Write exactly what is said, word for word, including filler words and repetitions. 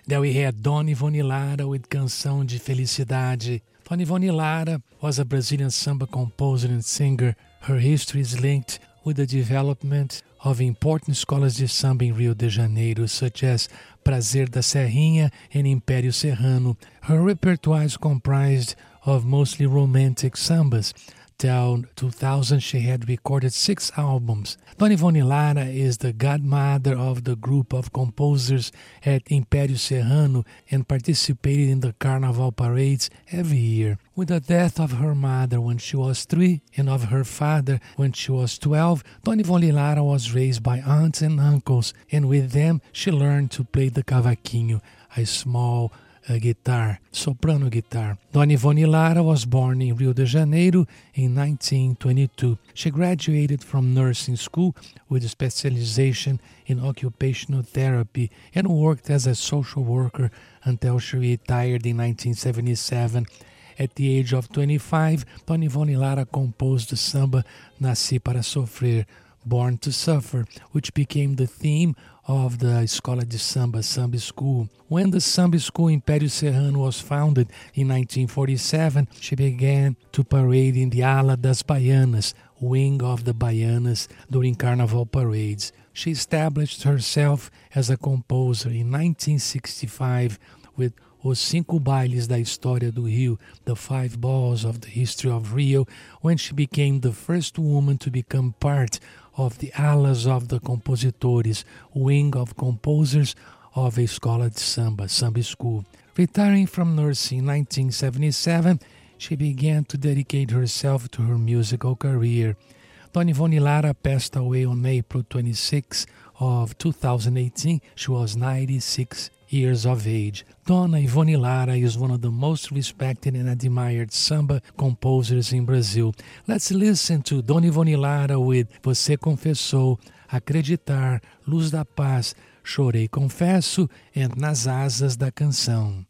There we had Dona Ivone Lara with Canção de Felicidade. Dona Ivone Lara was a Brazilian samba composer and singer. Her history is linked with the development of important escolas de samba in Rio de Janeiro, such as Prazer da Serrinha and Império Serrano. Her repertoire is comprised of mostly romantic sambas. Till two thousand, she had recorded six albums. Dona Ivone Lara is the godmother of the group of composers at Império Serrano and participated in the carnival parades every year. With the death of her mother when she was three and of her father when she was twelve, Dona Ivone Lara was raised by aunts and uncles, and with them she learned to play the cavaquinho, a small uh, guitar, soprano guitar. Dona Ivone Lara was born in Rio de Janeiro in nineteen twenty-two. She graduated from nursing school with a specialization in occupational therapy and worked as a social worker until she retired in nineteen seventy-seven. At the age of twenty-five, Dona Ivone Lara composed the samba Nasci para Sofrer, Born to Suffer, which became the theme of the Escola de Samba, Samba School. When the Samba School Império Serrano was founded in nineteen forty-seven, she began to parade in the Ala das Baianas, wing of the Baianas, during carnival parades. She established herself as a composer in nineteen sixty-five with Os Cinco Bailes da História do Rio, the Five Balls of the History of Rio, when she became the first woman to become part of the Alas of the Compositores, wing of composers of a Escola de Samba, Samba School. Retiring from nursing in nineteen seventy-seven, she began to dedicate herself to her musical career. Dona Ivone Lara passed away on April twenty-sixth of two thousand eighteen. She was ninety-six years of age. Dona Ivone Lara is one of the most respected and admired samba composers in Brazil. Let's listen to Dona Ivone Lara with Você Confessou, Acreditar, Luz da Paz, Chorei Confesso and Nas Asas da Canção.